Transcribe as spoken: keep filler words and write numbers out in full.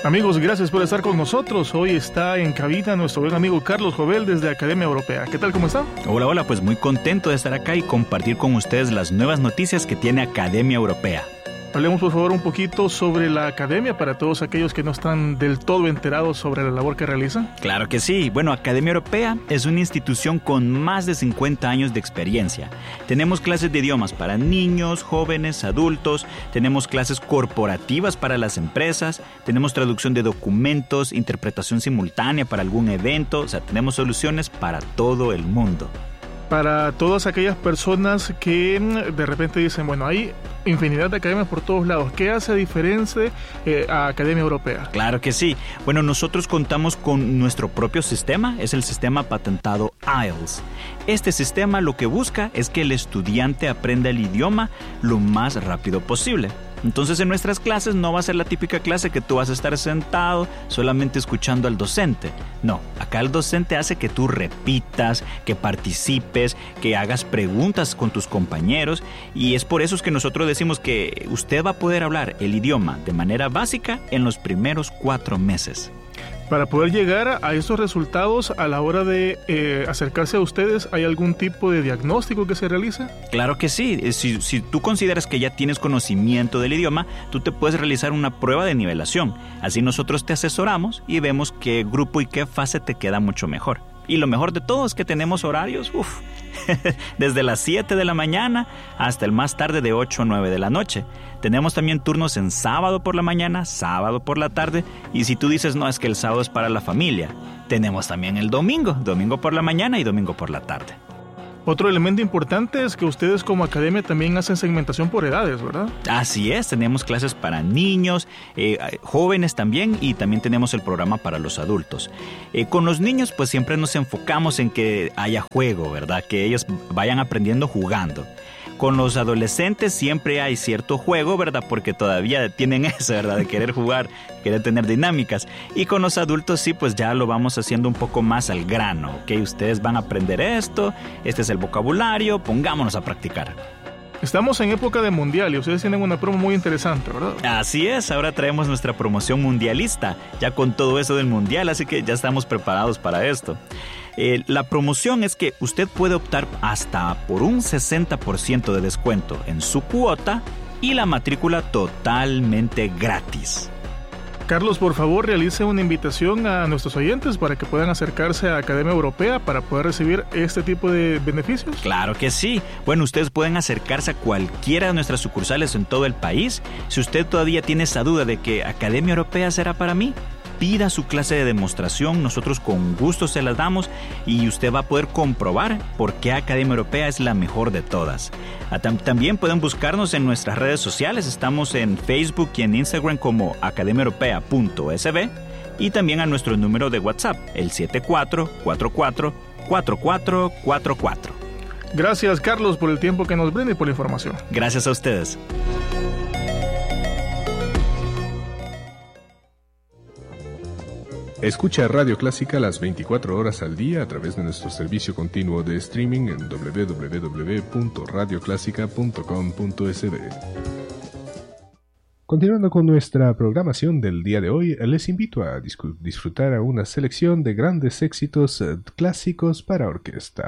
Amigos, gracias por estar con nosotros. Hoy está en cabina nuestro buen amigo Carlos Jovel desde Academia Europea. ¿Qué tal? ¿Cómo está? Hola, hola, pues muy contento de estar acá y compartir con ustedes las nuevas noticias que tiene Academia Europea. Hablemos por favor un poquito sobre la Academia para todos aquellos que no están del todo enterados sobre la labor que realizan. Claro que sí. Bueno, Academia Europea es una institución con más de cincuenta años de experiencia. Tenemos clases de idiomas para niños, jóvenes, adultos, tenemos clases corporativas para las empresas, tenemos traducción de documentos, interpretación simultánea para algún evento, o sea, tenemos soluciones para todo el mundo. Para todas aquellas personas que de repente dicen, bueno, hay infinidad de academias por todos lados, ¿qué hace diferente eh, a Academia Europea? Claro que sí. Bueno, nosotros contamos con nuestro propio sistema, es el sistema patentado I E L T S. Este sistema lo que busca es que el estudiante aprenda el idioma lo más rápido posible. Entonces en nuestras clases no va a ser la típica clase que tú vas a estar sentado solamente escuchando al docente. No, acá el docente hace que tú repitas, que participes, que hagas preguntas con tus compañeros, y es por eso es que nosotros decimos que usted va a poder hablar el idioma de manera básica en los primeros cuatro meses. Para poder llegar a estos resultados a la hora de eh, acercarse a ustedes, ¿hay algún tipo de diagnóstico que se realiza? Claro que sí. Si, si tú consideras que ya tienes conocimiento del idioma, tú te puedes realizar una prueba de nivelación. Así nosotros te asesoramos y vemos qué grupo y qué fase te queda mucho mejor. Y lo mejor de todo es que tenemos horarios, uff, desde las siete de la mañana hasta el más tarde de ocho o nueve de la noche. Tenemos también turnos en sábado por la mañana, sábado por la tarde, y si tú dices, no, es que el sábado es para la familia, tenemos también el domingo, domingo por la mañana y domingo por la tarde. Otro elemento importante es que ustedes como academia también hacen segmentación por edades, ¿verdad? Así es, tenemos clases para niños, eh, jóvenes también, y también tenemos el programa para los adultos. Eh, con los niños pues siempre nos enfocamos en que haya juego, ¿verdad? Que ellos vayan aprendiendo jugando. Con los adolescentes siempre hay cierto juego, ¿verdad? Porque todavía tienen eso, ¿verdad? De querer jugar, querer tener dinámicas. Y con los adultos sí, pues ya lo vamos haciendo un poco más al grano, ¿ok? Ustedes van a aprender esto, este es el vocabulario, pongámonos a practicar. Estamos en época de mundial y ustedes tienen una promo muy interesante, ¿verdad? Así es, ahora traemos nuestra promoción mundialista, ya con todo eso del mundial, así que ya estamos preparados para esto. Eh, la promoción es que usted puede optar hasta por un sesenta por ciento de descuento en su cuota y la matrícula totalmente gratis. Carlos, por favor, realice una invitación a nuestros oyentes para que puedan acercarse a Academia Europea para poder recibir este tipo de beneficios. Claro que sí. Bueno, ustedes pueden acercarse a cualquiera de nuestras sucursales en todo el país. Si usted todavía tiene esa duda de que Academia Europea será para mí, pida su clase de demostración, nosotros con gusto se las damos y usted va a poder comprobar por qué Academia Europea es la mejor de todas. También pueden buscarnos en nuestras redes sociales, estamos en Facebook y en Instagram como academia europea punto s b y también a nuestro número de WhatsApp, el siete cuatro cuatro cuatro cuatro cuatro cuatro cuatro. Gracias, Carlos, por el tiempo que nos brinda y por la información. Gracias a ustedes. Escucha Radio Clásica las veinticuatro horas al día a través de nuestro servicio continuo de streaming en doble u doble u doble u punto radio clásica punto com punto s b. Continuando con nuestra programación del día de hoy, les invito a disfrutar a una selección de grandes éxitos clásicos para orquesta.